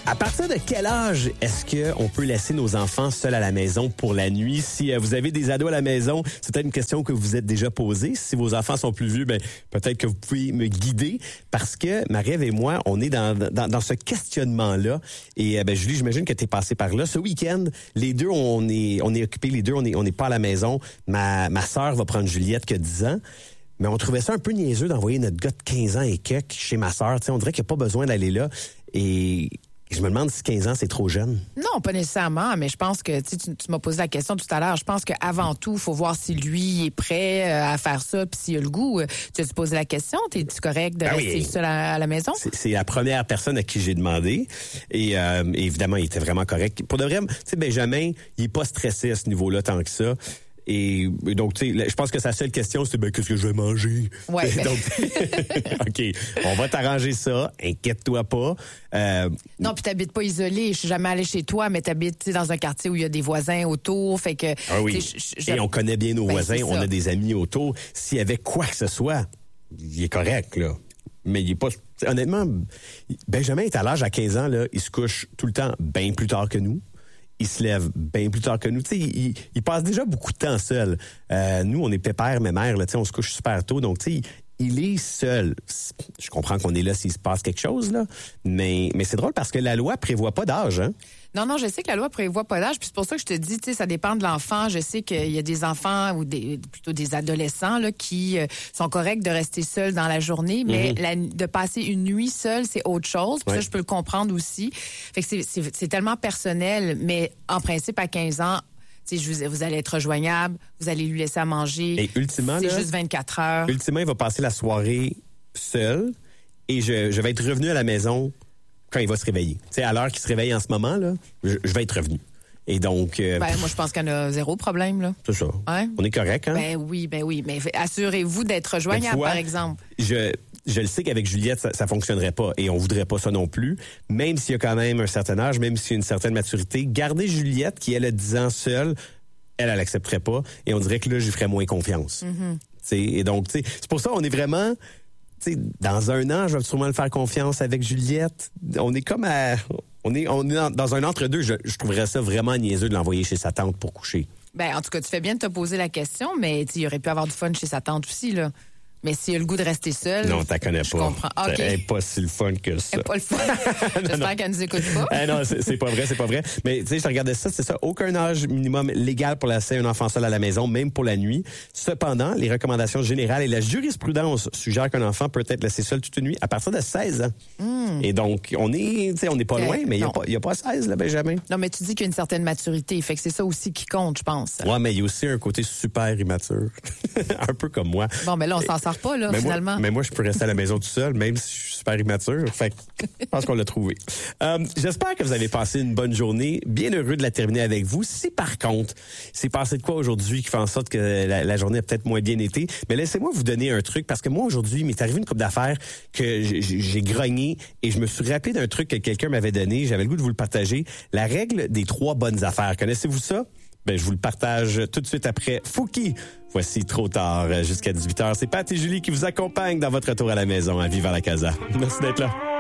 À partir de quel âge est-ce qu'on peut laisser nos enfants seuls à la maison pour la nuit? Si vous avez des ados à la maison, c'est peut-être une question que vous vous êtes déjà posée. Si vos enfants sont plus vieux, peut-être que vous pouvez me guider parce que Marie-Ève et moi, on est dans ce questionnement-là. Et Julie, j'imagine que tu es passée par là. Ce week-end, les deux, on est occupés, les deux, on n'est pas à la maison. Ma sœur va prendre Juliette qui a 10 ans. Mais on trouvait ça un peu niaiseux d'envoyer notre gars de 15 ans et quelques chez ma sœur. On dirait qu'il n'y a pas besoin d'aller là. Et je me demande si 15 ans, c'est trop jeune. Non, pas nécessairement, mais je pense que tu m'as posé la question tout à l'heure. Je pense qu'avant tout, il faut voir si lui est prêt à faire ça, puis s'il a le goût. Tu as-tu posé la question? T'es-tu correct de rester seul à la maison? C'est la première personne à qui j'ai demandé. Et évidemment, il était vraiment correct. Pour de vrai, tu sais, Benjamin, il est pas stressé à ce niveau-là tant que ça. Et donc, tu sais, je pense que sa seule question, c'est qu'est-ce que je vais manger? Ouais. Donc, OK, on va t'arranger ça, inquiète-toi pas. Non, puis t'habites pas isolé. Je suis jamais allée chez toi, mais t'habites dans un quartier où il y a des voisins autour, fait que... Ah oui, et on connaît bien nos voisins, on a des amis autour. S'il y avait quoi que ce soit, il est correct, là. Mais il est pas... Honnêtement, Benjamin est à l'âge à 15 ans, là, il se couche tout le temps bien plus tard que nous. Il se lève bien plus tard que nous. Tu sais, il passe déjà beaucoup de temps seul. Nous, on est pépère, mes mères, là, tu sais, on se couche super tôt. Donc, tu sais, il est seul. Je comprends qu'on est là s'il se passe quelque chose, là. Mais c'est drôle parce que la loi prévoit pas d'âge, hein? Non, je sais que la loi prévoit pas d'âge, puis c'est pour ça que je te dis, tu sais, ça dépend de l'enfant. Je sais qu'il y a des enfants ou plutôt des adolescents là qui sont corrects de rester seuls dans la journée, mais de passer une nuit seule, c'est autre chose. Puis ça, je peux le comprendre aussi. Fait que c'est tellement personnel, mais en principe, à 15 ans, tu sais, vous allez être rejoignable, vous allez lui laisser à manger. Et ultimement, c'est juste 24 heures. Ultimement, il va passer la soirée seul et je vais être revenu à la maison quand il va se réveiller. Tu sais, à l'heure qu'il se réveille en ce moment, là, je vais être revenu. Et donc... moi, je pense qu'il y en a zéro problème, là. C'est ça. Ouais? On est correct, hein? Ben oui. Mais assurez-vous d'être rejoignable, par exemple. Je le sais qu'avec Juliette, ça fonctionnerait pas. Et on voudrait pas ça non plus. Même s'il y a quand même un certain âge, même s'il y a une certaine maturité, garder Juliette, qui elle a 10 ans seule, elle l'accepterait pas. Et on dirait que là, j'y ferais moins confiance. Et donc, tu sais, c'est pour ça on est vraiment... T'sais, dans un an, je vais sûrement le faire confiance avec Juliette. On est comme on est dans un entre-deux. Je trouverais ça vraiment niaiseux de l'envoyer chez sa tante pour coucher. Ben, en tout cas, tu fais bien de te poser la question, mais il aurait pu avoir du fun chez sa tante aussi, là. Mais s'il a le goût de rester seul. Non, t'as connais pas. Je comprends. Okay. Elle est pas si le fun que ça. Elle est pas le fun. J'espère qu'elle nous écoute pas. Non, c'est pas vrai. Mais tu sais, je regardais ça, c'est ça. Aucun âge minimum légal pour laisser un enfant seul à la maison, même pour la nuit. Cependant, les recommandations générales et la jurisprudence suggèrent qu'un enfant peut être laissé seul toute une nuit à partir de 16 ans. Et donc, on est pas loin, mais il y a pas 16, là, Benjamin. Non, mais tu dis qu'il y a une certaine maturité. Fait que c'est ça aussi qui compte, je pense. Ouais, mais il y a aussi un côté super immature. Un peu comme moi. Bon, mais là, on s'en sort pas, là, finalement. Mais moi, je peux rester à la maison tout seul, même si je suis super immature. Fait que je pense qu'on l'a trouvé. J'espère que vous avez passé une bonne journée. Bien heureux de la terminer avec vous. Si par contre, c'est passé de quoi aujourd'hui qui fait en sorte que la journée a peut-être moins bien été, mais laissez-moi vous donner un truc, parce que moi, aujourd'hui, il m'est arrivé une couple d'affaires que j'ai grogné et je me suis rappelé d'un truc que quelqu'un m'avait donné. J'avais le goût de vous le partager. La règle des 3 bonnes affaires. Connaissez-vous ça? Je vous le partage tout de suite après Fouki. Voici Trop tard jusqu'à 18h. C'est Pat et Julie qui vous accompagnent dans votre retour à la maison à Viva la Casa. Merci d'être là.